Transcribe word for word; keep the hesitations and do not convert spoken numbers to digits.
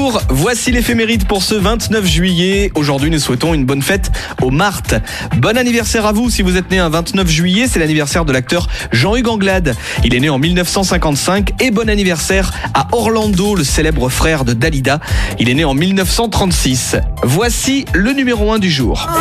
Bonjour, voici l'éphéméride pour ce vingt-neuf juillet. Aujourd'hui, nous souhaitons une bonne fête aux Marthes. Bon anniversaire à vous si vous êtes né un vingt-neuf juillet, c'est l'anniversaire de l'acteur Jean-Hugues Anglade. Il est né en mille neuf cent cinquante-cinq et bon anniversaire à Orlando, le célèbre frère de Dalida. Il est né en mille neuf cent trente-six. Voici le numéro un du jour.